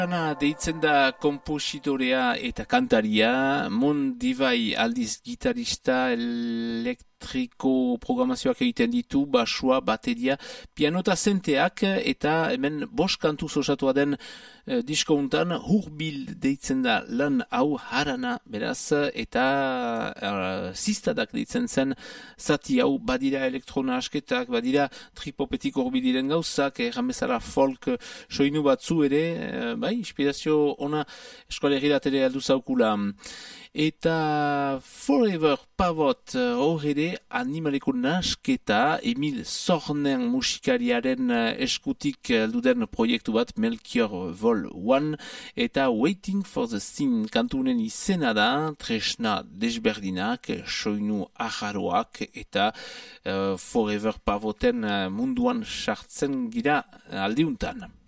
Ana deitzen da kompositorea eta kantaria, Mon Divai aldiz gitarista elektriko programazioak egiten ditu, basua, bateria, pianota zenteak eta hemen bost kantuz osatua den disko untan hurbil deitzen da lan hau harana beraz eta zistadak deitzen zen zati hau badira elektrona asketak, badira tripopetik horbidiren gauzak, erramezara folk soinu batzu ere, bai, inspirazio ona eskoalegirat ere aldu zaukula. Eta Forever Pavot hor ere animaleko nasketa Emil Zornen musikariaren eskutik duden proiektu bat Melchior Vol 1 eta Waiting for the Scene kantunen izena da tresna desberdinak, soinu aharoak eta Forever Pavoten munduan sartzen gira aldiuntan.